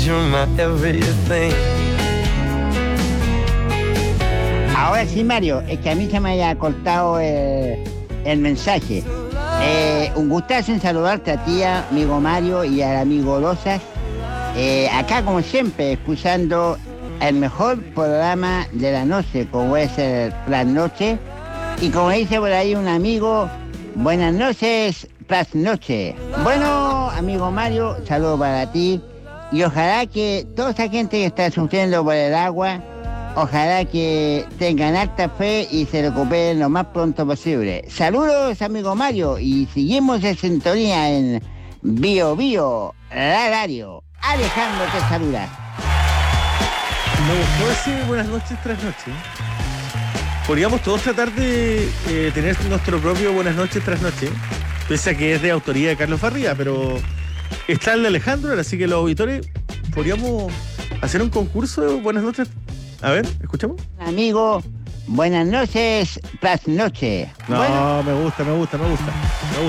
'cause you're my everything. Ahora sí, Mario, es que a mí se me haya cortado el mensaje. Un gustazo en saludarte a ti, amigo Mario, y al amigo Lozas. Acá, como siempre, escuchando el mejor programa de la noche, como es el Plan Noche. Y como dice por ahí un amigo, buenas noches, Plan Noche. Bueno, amigo Mario, saludo para ti. Y ojalá que toda esa gente que está sufriendo por el agua, ojalá que tengan alta fe y se recuperen lo más pronto posible. Saludos, amigo Mario, y seguimos en sintonía en Bio Bio, la radio. Alejandro te saluda. Me gustó ese buenas noches tras noche. Podríamos todos tratar de tener nuestro propio buenas noches tras noche, pese a que es de autoría de Carlos Farría, pero está el de Alejandro, así que los auditores podríamos hacer un concurso de buenas noches. A ver, escuchamos. Amigo, buenas noches, Plan Noche. No, Bueno, me gusta.